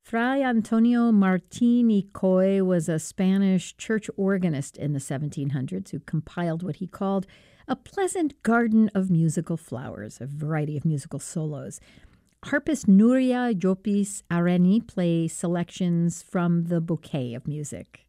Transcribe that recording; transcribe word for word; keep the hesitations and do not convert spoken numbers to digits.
Fray Antonio Martín y Coy was a Spanish church organist in the seventeen hundreds who compiled what he called a pleasant garden of musical flowers, a variety of musical solos. Harpist Nuria Llopis Areni plays selections from the bouquet of music.